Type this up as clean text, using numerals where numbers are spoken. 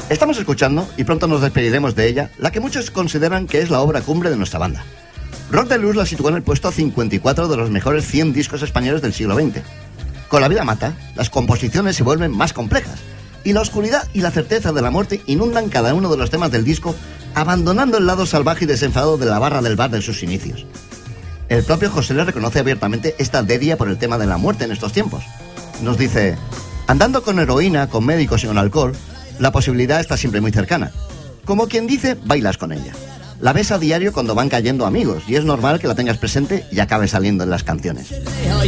Estamos escuchando, y pronto nos despediremos de ella, la que muchos consideran que es la obra cumbre de nuestra banda. Rock de Luz la situó en el puesto 54 de los mejores 100 discos españoles del siglo XX. Con La vida mata, las composiciones se vuelven más complejas, y la oscuridad y la certeza de la muerte inundan cada uno de los temas del disco, abandonando el lado salvaje y desenfadado de la barra del bar de sus inicios. El propio José le reconoce abiertamente esta dedia por el tema de la muerte en estos tiempos. Nos dice: andando con heroína, con médicos y con alcohol, la posibilidad está siempre muy cercana. Como quien dice, bailas con ella. La ves a diario cuando van cayendo amigos, y es normal que la tengas presente y acabe saliendo en las canciones.